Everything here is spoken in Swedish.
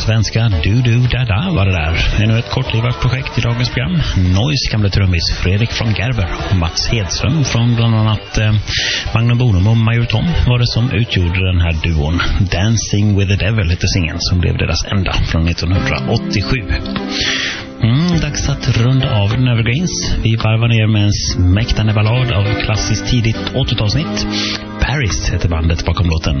svenska Du-Du-Da-Da var det där. Ännu ett kortlivat projekt i dagens program. Noise gamla trummis Fredrik från Gerber och Mats Hedström från bland annat Magnum Bonum och Major Tom var det som utgjorde den här duon. Dancing with the Devil heter singeln som blev deras enda från 1987. Dags att runda av den Evergreens. Vi varvar ner med en smäktande ballad av klassiskt tidigt 80-talsnitt. Paris heter bandet bakom låten.